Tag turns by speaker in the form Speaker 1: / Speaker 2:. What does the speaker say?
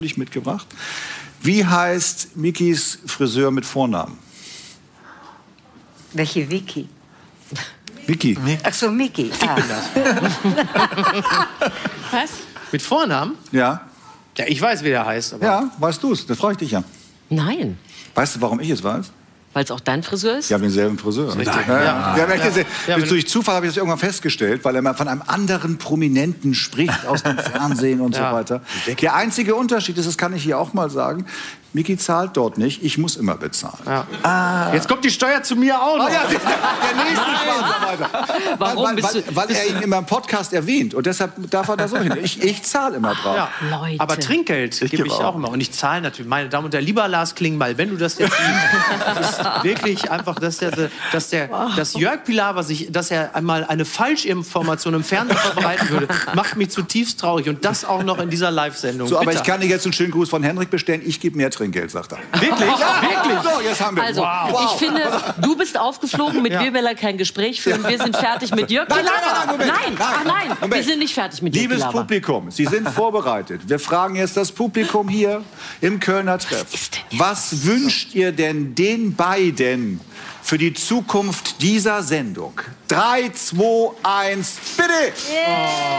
Speaker 1: mitgebracht. Wie heißt Mikis Friseur mit Vornamen?
Speaker 2: Welche Vicky?
Speaker 1: Vicky.
Speaker 2: Ach so, Miki. Ah.
Speaker 3: Was? Mit Vornamen?
Speaker 1: Ja.
Speaker 3: Ja, ich weiß, wie der heißt. Aber
Speaker 1: Ja, weißt du es? Das frage ich dich ja.
Speaker 4: Nein,
Speaker 1: Weißt du, warum ich es weiß?
Speaker 4: weil es auch dein Friseur ist?
Speaker 1: Ich habe denselben Friseur.
Speaker 3: Richtig.
Speaker 1: Ja.
Speaker 3: Ja.
Speaker 1: Durch Zufall habe ich das irgendwann festgestellt, weil er mal von einem anderen Prominenten spricht aus dem Fernsehen und so weiter. Der einzige Unterschied ist, das kann ich hier auch mal sagen, Miki zahlt dort nicht, ich muss immer bezahlen.
Speaker 3: Ja. Jetzt kommt die Steuer zu mir auch noch.
Speaker 1: Ja, der nächste Sponsor.
Speaker 4: Warum
Speaker 1: Weil er ihn immer im Podcast erwähnt und deshalb darf er da so hin. Ich zahle immer drauf.
Speaker 3: Ja.
Speaker 4: Leute.
Speaker 3: Aber Trinkgeld gebe ich auch immer. Und ich zahle natürlich, meine Damen und Herren, lieber Lars Klingbeil, wenn du das jetzt siehst, das ist wirklich einfach, dass Jörg Pilawa dass er einmal eine Falschinformation im Fernsehen verbreiten würde, macht mich zutiefst traurig. Und das auch noch in dieser Live-Sendung.
Speaker 1: So, aber
Speaker 3: Bitte.
Speaker 1: ich kann dir jetzt einen schönen Gruß von Henrik bestellen. Ich gebe mehr Trinkgeld, sagt er.
Speaker 3: Wirklich?
Speaker 1: Ja,
Speaker 3: Wirklich?
Speaker 1: So, jetzt haben wir.
Speaker 4: Also, ich finde, du bist aufgeflogen, mit Wir will kein Gespräch führen. Wir sind fertig mit Jörg
Speaker 1: Nein,
Speaker 4: Pilawa.
Speaker 1: Moment.
Speaker 4: Nein,
Speaker 1: Moment.
Speaker 4: wir sind nicht fertig mit Jörg
Speaker 1: Liebes
Speaker 4: Pilawa.
Speaker 1: Publikum, Sie sind vorbereitet. Wir fragen jetzt das Publikum hier im Kölner Treff. Was wünscht ihr denn den beiden für die Zukunft dieser Sendung? 3, 2, 1, bitte!